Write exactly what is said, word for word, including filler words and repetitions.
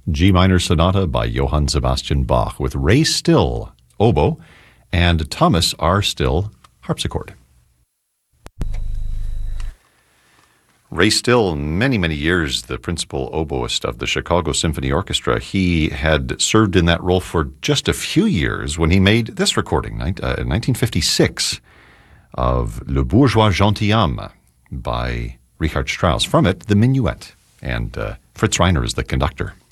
G minor sonata by Johann Sebastian Bach with Ray Still, oboe, and Thomas R. Still, harpsichord. Ray Still, many, many years the principal oboist of the Chicago Symphony Orchestra. He had served in that role for just a few years when he made this recording, uh, nineteen fifty-six, of Le Bourgeois Gentilhomme by Richard Strauss. From it, the Minuet, and uh, Fritz Reiner is the conductor.